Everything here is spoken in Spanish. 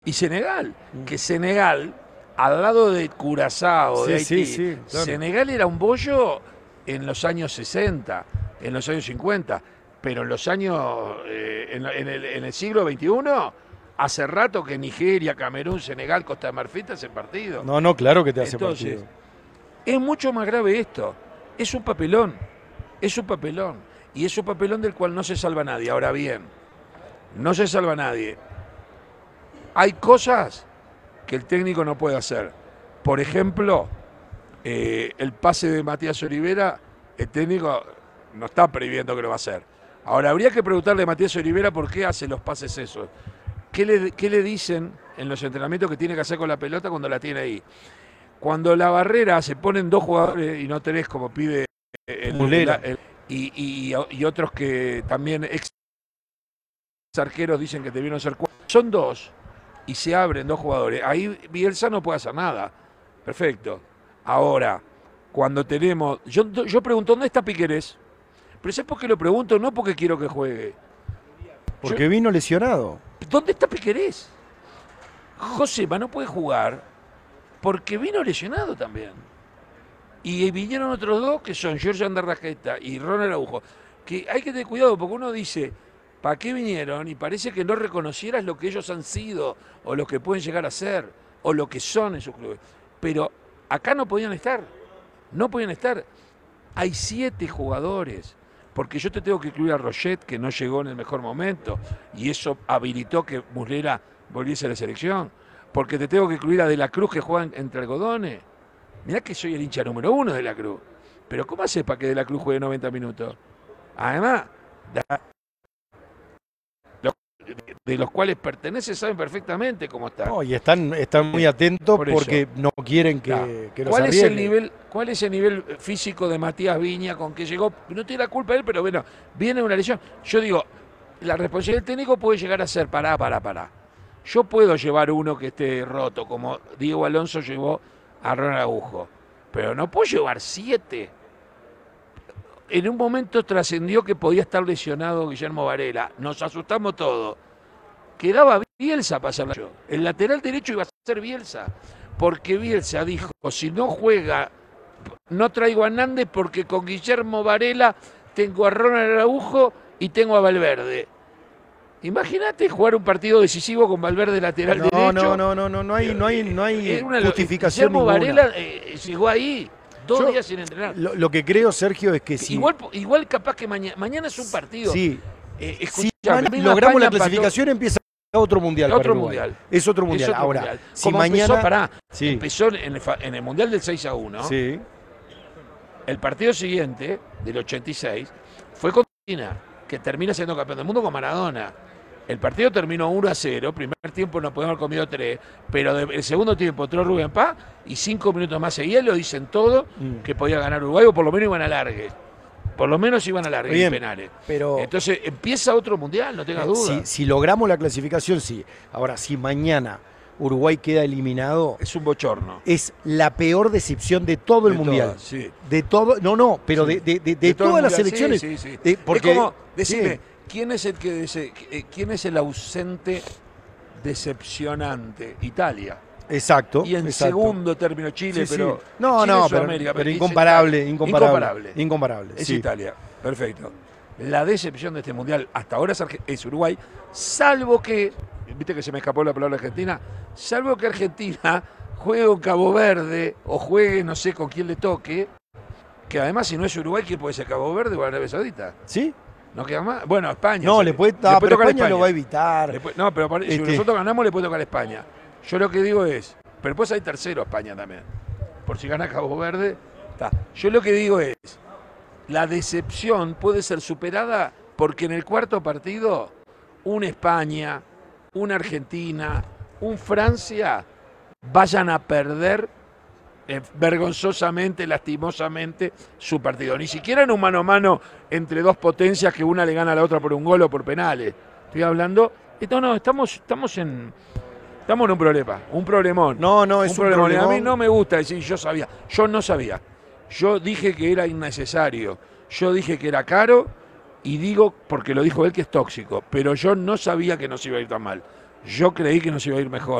Y Senegal, que Senegal, al lado de Curazao, de Haití, claro. Senegal era un bollo en los años 60, en los años 50, pero en los años, en el siglo XXI, hace rato que Nigeria, Camerún, Senegal, Costa de Marfil te hacen partido. No, no, claro que te hace Entonces, partido. es mucho más grave esto. Es un papelón, es un papelón. Y es un papelón del cual no se salva nadie. Ahora bien, no se salva nadie. Hay cosas que el técnico no puede hacer. Por ejemplo, el pase de Matías Olivera, el técnico no está previendo que lo va a hacer. Ahora, habría que preguntarle a Matías Olivera por qué hace los pases esos. ¿Qué le dicen en los entrenamientos que tiene que hacer con la pelota cuando la tiene ahí? Cuando la barrera se ponen dos jugadores y no tres como pide y otros que también ex arqueros dicen que debieron ser cuatro. Son dos y se abren dos jugadores. Ahí Bielsa no puede hacer nada. Perfecto. Ahora, cuando tenemos... Yo pregunto, ¿dónde está Piquerés? Pero ¿sabes por qué lo pregunto? No porque quiero que juegue. Porque vino lesionado. ¿Dónde está Piquerés? Josema no puede jugar porque vino lesionado también. Y vinieron otros dos que son Giorgio Andarrajeta y Ronald Araujo. Que hay que tener cuidado porque uno dice, ¿para qué vinieron? Y parece que no reconocieras lo que ellos han sido, o lo que pueden llegar a ser, o lo que son en sus clubes. Pero acá no podían estar. No podían estar. Hay 7 jugadores. Porque yo te tengo que incluir a Roget, que no llegó en el mejor momento. Y eso habilitó que Muslera volviese a la selección. Porque te tengo que incluir a De la Cruz, que juega entre algodones. Mirá que soy el hincha número 1 de De la Cruz. Pero ¿cómo hace para que De la Cruz juegue 90 minutos? Además, de los cuales pertenece saben perfectamente cómo está. No, y están muy atentos porque no quieren que los arriesguen. ¿Cuál es el nivel físico de Matías Viña con que llegó? No tiene la culpa él, pero bueno, viene una lesión. Yo digo, la responsabilidad del técnico puede llegar a ser pará. Yo puedo llevar uno que esté roto, como Diego Alonso llevó a Ronald Araujo, pero no puedo llevar 7. En un momento trascendió que podía estar lesionado Guillermo Varela. Nos asustamos todos. Quedaba Bielsa para hacerlo. El lateral derecho iba a ser Bielsa. Porque Bielsa dijo, si no juega, no traigo a Nández porque con Guillermo Varela tengo a Ronald Araujo y tengo a Valverde. Imagínate jugar un partido decisivo con Valverde lateral derecho. No hay justificación Guillermo ninguna. Varela llegó ahí 2 días sin entrenar. Lo que creo, Sergio, es que sí. Igual capaz que mañana es un partido. Sí. Si logramos la clasificación, empieza otro mundial. Otro mundial. Es otro mundial. Ahora, mundial. si como mañana. Empezó en el mundial del 6-1. Sí. El partido siguiente, del 86, fue contra Argentina, que termina siendo campeón del mundo con Maradona. El partido terminó 1-0, primer tiempo no podemos haber comido 3, pero el segundo tiempo entró Rubén Paz y 5 minutos más seguía, lo dicen todo, que podía ganar Uruguay o por lo menos iban a largues. Por lo menos iban a largues y penales. Pero, entonces empieza otro mundial, no tengas duda. Si logramos la clasificación, sí. Ahora, si mañana Uruguay queda eliminado, es un bochorno. Es la peor decepción de todo el mundial. Todas, sí. De todo, pero sí. de todas las selecciones. Sí. Porque, es como, decime, ¿quién es el ausente decepcionante? Italia. Exacto. Y en segundo término Chile, pero pero incomparable. Es Italia. Perfecto. La decepción de este mundial hasta ahora es Uruguay, salvo que, viste que se me escapó la palabra Argentina, salvo que Argentina juegue con Cabo Verde o juegue no sé con quién le toque, que además si no es Uruguay, ¿quién puede ser Cabo Verde o Arabia Saudita? ¿Sí? ¿No queda más? Bueno, España. No, le puede tocar España lo va a evitar. Si nosotros ganamos le puede tocar a España. Yo lo que digo es, pero después hay tercero a España también. Por si gana Cabo Verde, está. Yo lo que digo es, la decepción puede ser superada porque en el cuarto partido, una España, una Argentina, un Francia vayan a perder vergonzosamente, lastimosamente su partido. Ni siquiera en un mano a mano entre dos potencias que una le gana a la otra por un gol o por penales. Estoy hablando. Estamos en un problema, un problemón. No, es un problemón. A mí no me gusta decir yo sabía. Yo no sabía. Yo dije que era innecesario. Yo dije que era caro y digo, porque lo dijo él, que es tóxico. Pero yo no sabía que nos iba a ir tan mal. Yo creí que nos iba a ir mejor.